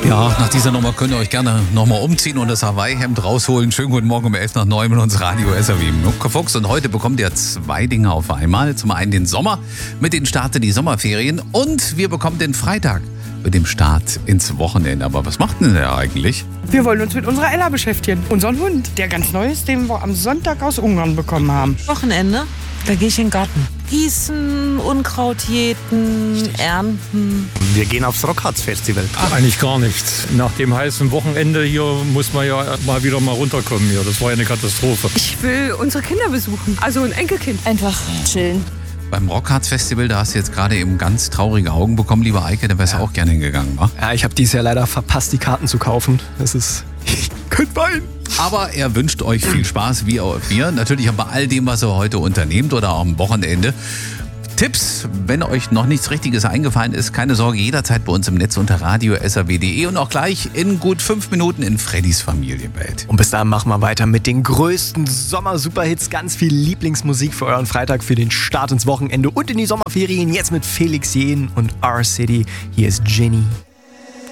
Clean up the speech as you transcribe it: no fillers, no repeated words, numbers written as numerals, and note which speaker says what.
Speaker 1: Ja, nach dieser Nummer könnt ihr euch gerne nochmal umziehen und das Hawaii-Hemd rausholen. Schönen guten Morgen um 11 nach 9 mit uns Radio SAW Mucke Fuchs. Und heute bekommt ihr zwei Dinge auf einmal. Zum einen den Sommer mit den Start in die Sommerferien und wir bekommen den Freitag mit dem Start ins Wochenende. Aber was macht denn der eigentlich?
Speaker 2: Wir wollen uns mit unserer Ella beschäftigen. Unseren Hund, der ganz neu ist, den wir am Sonntag aus Ungarn bekommen haben.
Speaker 3: Wochenende, da gehe ich in den Garten. Gießen, Unkraut jäten, ernten.
Speaker 4: Wir gehen aufs Rockharz-Festival.
Speaker 5: Eigentlich gar nichts. Nach dem heißen Wochenende hier muss man ja wieder runterkommen hier. Das war ja eine Katastrophe.
Speaker 6: Ich will unsere Kinder besuchen, also ein Enkelkind.
Speaker 3: Einfach chillen.
Speaker 1: Beim Rockharz-Festival, da hast du jetzt gerade eben ganz traurige Augen bekommen, lieber Eike, da wärst du auch gerne hingegangen, wa?
Speaker 7: Ja, ich habe dieses Jahr leider verpasst, die Karten zu kaufen. Das ist... Ich könnte weinen.
Speaker 1: Aber er wünscht euch viel Spaß, wie auch wir. Natürlich auch bei all dem, was ihr heute unternehmt oder auch am Wochenende. Tipps, wenn euch noch nichts Richtiges eingefallen ist, keine Sorge, jederzeit bei uns im Netz unter radio.saw.de und auch gleich in gut 5 Minuten in Freddys Familienwelt.
Speaker 7: Und bis dahin machen wir weiter mit den größten Sommer-Superhits. Ganz viel Lieblingsmusik für euren Freitag, für den Start ins Wochenende und in die Sommerferien. Jetzt mit Felix Jähn und R-City. Hier ist Jenny.